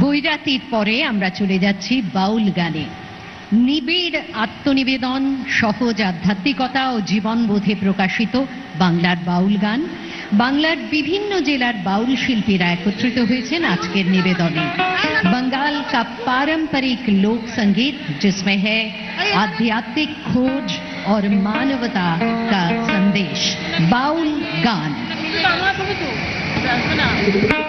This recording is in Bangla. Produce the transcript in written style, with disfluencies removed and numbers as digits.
বৈরাতির পরে আমরা চলে যাচ্ছি বাউল গানে। নিবিড় আত্মনিবেদন, সহজ আধ্যাত্মিকতা ও জীবনবোধে প্রকাশিত বাংলার বাউল গান। বাংলার বিভিন্ন জেলার बाउल शिल्पीरा एकत्रित হয়েছেন আজকের নিবেদনে। बंगाल का पारंपरिक लोक संगीत जिसमें है आध्यात्मिक खोज और मानवता का संदेश। बाउल गान।